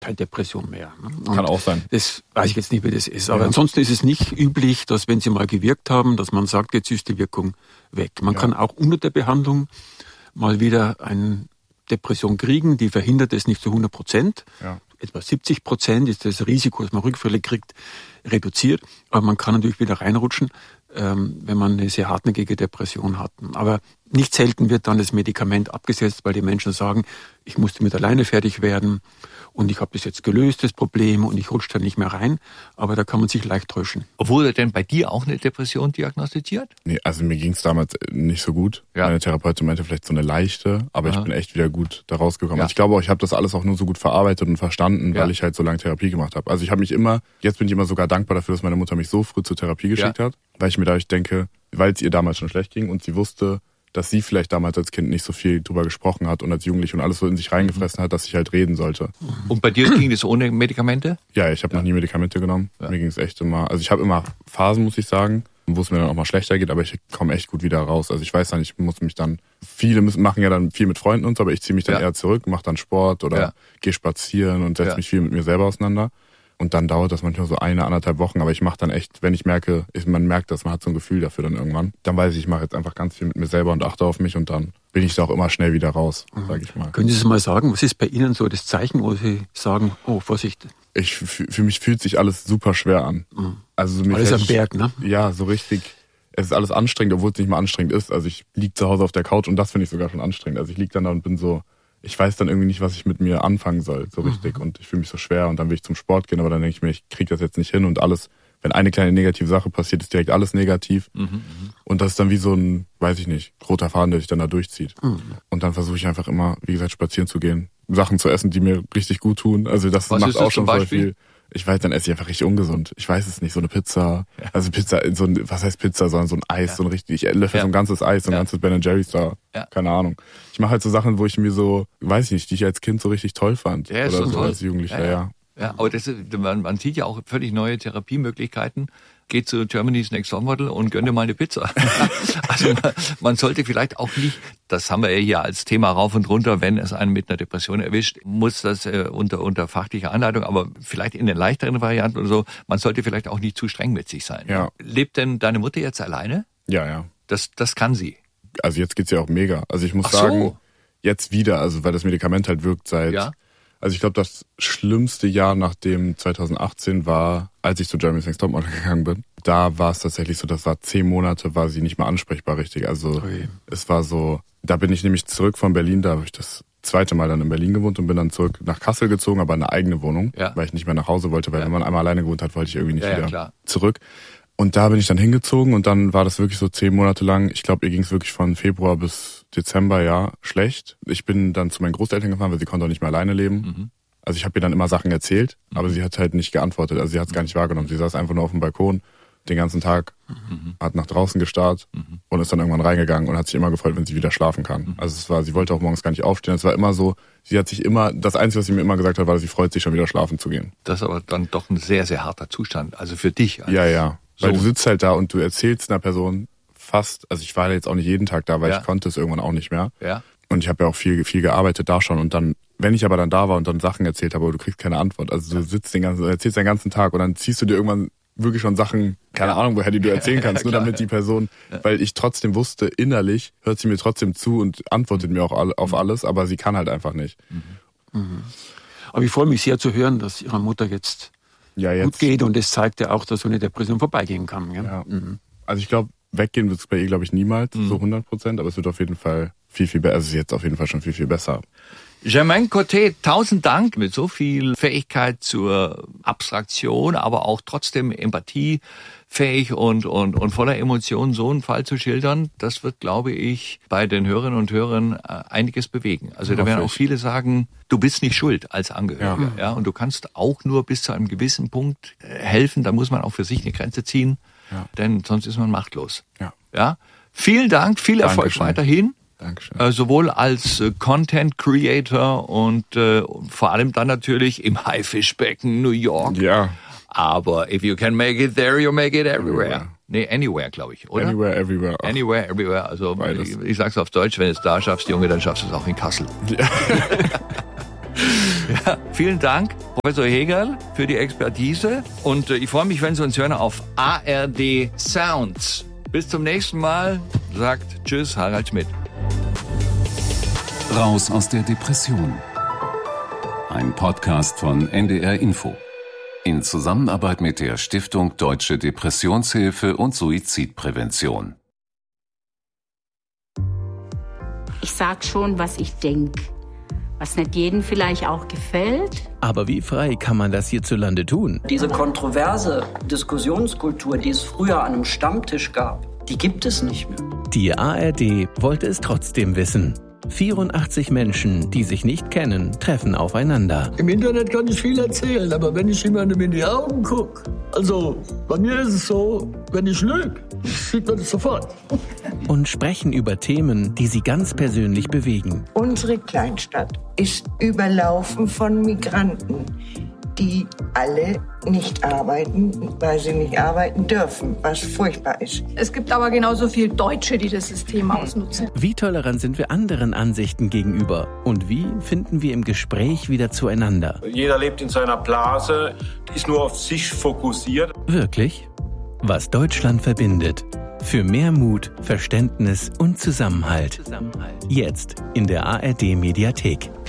keine Depression mehr. Kann auch sein. Das weiß ich jetzt nicht, wie das ist. Aber ansonsten ist es nicht üblich, dass wenn sie mal gewirkt haben, dass man sagt, jetzt ist die Wirkung weg. Man kann auch unter der Behandlung mal wieder eine Depression kriegen, die verhindert es nicht zu 100%. Ja. Etwa 70% ist das Risiko, dass man Rückfälle kriegt, reduziert. Aber man kann natürlich wieder reinrutschen, wenn man eine sehr hartnäckige Depression hat. Aber nicht selten wird dann das Medikament abgesetzt, weil die Menschen sagen, ich musste mit alleine fertig werden und ich habe das jetzt gelöst, das Problem, und ich rutsche da nicht mehr rein. Aber da kann man sich leicht täuschen. Wurde denn bei dir auch eine Depression diagnostiziert? Nee, also mir ging es damals nicht so gut. Ja. Meine Therapeutin meinte vielleicht so eine leichte, aber ich bin echt wieder gut da rausgekommen. Ja. Also ich glaube auch, ich habe das alles auch nur so gut verarbeitet und verstanden, weil ich halt so lange Therapie gemacht habe. Also ich habe mich jetzt bin ich immer sogar dankbar dafür, dass meine Mutter mich so früh zur Therapie geschickt hat, weil ich mir dadurch denke, weil es ihr damals schon schlecht ging und sie wusste, dass sie vielleicht damals als Kind nicht so viel drüber gesprochen hat und als Jugendliche und alles so in sich reingefressen hat, dass ich halt reden sollte. Und bei dir ging das ohne Medikamente? Ja, ich habe noch nie Medikamente genommen. Ja. Mir ging es echt immer, also ich habe immer Phasen, muss ich sagen, wo es mir dann auch mal schlechter geht, aber ich komme echt gut wieder raus. Also ich weiß dann, ich muss mich dann, viele machen ja dann viel mit Freunden und so, aber ich ziehe mich dann eher zurück, mache dann Sport oder gehe spazieren und setze mich viel mit mir selber auseinander. Und dann dauert das manchmal so 1-1,5 Wochen, aber ich mache dann echt, wenn ich merke, man merkt das, man hat so ein Gefühl dafür dann irgendwann, dann weiß ich mache jetzt einfach ganz viel mit mir selber und achte auf mich und dann bin ich da auch immer schnell wieder raus, sage ich mal. Können Sie mal sagen, was ist bei Ihnen so das Zeichen, wo Sie sagen, oh, Vorsicht? Für mich fühlt sich alles super schwer an. Also alles am Berg, ne? Ja, so richtig. Es ist alles anstrengend, obwohl es nicht mal anstrengend ist. Also ich liege zu Hause auf der Couch und das finde ich sogar schon anstrengend. Also ich liege dann da und bin so, ich weiß dann irgendwie nicht, was ich mit mir anfangen soll, so richtig. Und ich fühle mich so schwer und dann will ich zum Sport gehen, aber dann denke ich mir, ich kriege das jetzt nicht hin und alles, wenn eine kleine negative Sache passiert, ist direkt alles negativ. Und das ist dann wie so ein, weiß ich nicht, roter Faden, der sich dann da durchzieht. Und dann versuche ich einfach immer, wie gesagt, spazieren zu gehen, Sachen zu essen, die mir richtig gut tun. Also das macht auch schon voll viel. Ich weiß, dann esse ich einfach richtig ungesund. Ich weiß es nicht, so eine Pizza. Ja. Also Pizza, was heißt Pizza, sondern so ein Eis, so ein richtig, ich löffel so ein ganzes Eis, so ein ganzes Ben & Jerry's da. Ja. Keine Ahnung. Ich mache halt so Sachen, wo ich mir so, weiß ich nicht, die ich als Kind so richtig toll fand. Ja, oder so toll. Als Jugendlicher, ja. Ja, aber man sieht ja auch völlig neue Therapiemöglichkeiten. Geht zu Germany's Next Topmodel und gönn dir mal eine Pizza. Also man sollte vielleicht auch nicht, das haben wir ja hier als Thema rauf und runter, wenn es einen mit einer Depression erwischt, muss das unter fachlicher Anleitung, aber vielleicht in den leichteren Varianten oder so, man sollte vielleicht auch nicht zu streng mit sich sein. Ja. Lebt denn deine Mutter jetzt alleine? Ja. Das kann sie. Also jetzt geht's ja auch mega. Also ich muss sagen, jetzt wieder, also weil das Medikament halt wirkt seit... Ja. Also ich glaube, das schlimmste Jahr nachdem 2018 war, als ich zu Germany's Next Topmodel gegangen bin. Da war es tatsächlich so, das war 10 Monate, war sie nicht mehr ansprechbar richtig. Also es war so, da bin ich nämlich zurück von Berlin, da habe ich das zweite Mal dann in Berlin gewohnt und bin dann zurück nach Kassel gezogen, aber in eine eigene Wohnung, weil ich nicht mehr nach Hause wollte, weil wenn man einmal alleine gewohnt hat, wollte ich irgendwie nicht wieder zurück. Und da bin ich dann hingezogen und dann war das wirklich so 10 Monate lang. Ich glaube, ihr ging es wirklich von Februar bis Dezember, schlecht. Ich bin dann zu meinen Großeltern gefahren, weil sie konnte auch nicht mehr alleine leben. Also ich habe ihr dann immer Sachen erzählt, aber sie hat halt nicht geantwortet. Also sie hat es gar nicht wahrgenommen. Sie saß einfach nur auf dem Balkon den ganzen Tag, hat nach draußen gestarrt und ist dann irgendwann reingegangen und hat sich immer gefreut, wenn sie wieder schlafen kann. Also sie wollte auch morgens gar nicht aufstehen. Es war immer so, sie hat sich immer, das Einzige, was sie mir immer gesagt hat, war, sie freut sich schon wieder schlafen zu gehen. Das ist aber dann doch ein sehr, sehr harter Zustand. Also für dich. Ja. Weil du sitzt halt da und du erzählst einer Person fast, also ich war jetzt auch nicht jeden Tag da, weil ich konnte es irgendwann auch nicht mehr. Ja. Und ich habe ja auch viel gearbeitet da schon. Und dann, wenn ich aber dann da war und dann Sachen erzählt habe, aber du kriegst keine Antwort. Also du sitzt erzählst den ganzen Tag und dann ziehst du dir irgendwann wirklich schon Sachen, keine Ahnung, woher die du erzählen kannst, nur damit die Person, weil ich trotzdem wusste, innerlich hört sie mir trotzdem zu und antwortet mir auch auf alles, aber sie kann halt einfach nicht. Aber ich freue mich sehr zu hören, dass Ihrer Mutter jetzt gut geht und es zeigt ja auch, dass so eine Depression vorbeigehen kann. Ja? Also ich glaube, weggehen wird es bei ihr, glaube ich, niemals, so 100%, aber es wird auf jeden Fall viel besser. Also es ist jetzt auf jeden Fall schon viel besser. Germain Coté, 1000 Dank mit so viel Fähigkeit zur Abstraktion, aber auch trotzdem empathiefähig und voller Emotionen so einen Fall zu schildern. Das wird, glaube ich, bei den Hörerinnen und Hörern einiges bewegen. Also da werden auch viele sagen, du bist nicht schuld als Angehöriger. Ja, und du kannst auch nur bis zu einem gewissen Punkt helfen. Da muss man auch für sich eine Grenze ziehen, denn sonst ist man machtlos. Ja? Vielen Dank, viel Erfolg weiterhin. Dankeschön. Sowohl als Content Creator und vor allem dann natürlich im Haifischbecken New York. Ja. Aber if you can make it there, you make it everywhere. Nee, anywhere, glaube ich, oder? Anywhere, everywhere. Auch. Anywhere, everywhere. Also ich sag's auf Deutsch, wenn du es da schaffst, Junge, dann schaffst du es auch in Kassel. Ja. Ja, vielen Dank, Professor Hegerl, für die Expertise. Und ich freue mich, wenn Sie uns hören auf ARD Sounds. Bis zum nächsten Mal, sagt Tschüss, Harald Schmidt. Raus aus der Depression. Ein Podcast von NDR Info. In Zusammenarbeit mit der Stiftung Deutsche Depressionshilfe und Suizidprävention. Ich sag schon, was ich denke. Was nicht jedem vielleicht auch gefällt. Aber wie frei kann man das hierzulande tun? Diese kontroverse Diskussionskultur, die es früher an einem Stammtisch gab, die gibt es nicht mehr. Die ARD wollte es trotzdem wissen. 84 Menschen, die sich nicht kennen, treffen aufeinander. Im Internet kann ich viel erzählen, aber wenn ich jemandem in die Augen gucke, also bei mir ist es so, wenn ich lüge, sieht man es sofort. Und sprechen über Themen, die sie ganz persönlich bewegen. Unsere Kleinstadt ist überlaufen von Migranten, die alle nicht arbeiten, weil sie nicht arbeiten dürfen, was furchtbar ist. Es gibt aber genauso viel Deutsche, die das System ausnutzen. Wie tolerant sind wir anderen Ansichten gegenüber? Und wie finden wir im Gespräch wieder zueinander? Jeder lebt in seiner Blase, ist nur auf sich fokussiert. Wirklich? Was Deutschland verbindet. Für mehr Mut, Verständnis und Zusammenhalt. Jetzt in der ARD Mediathek.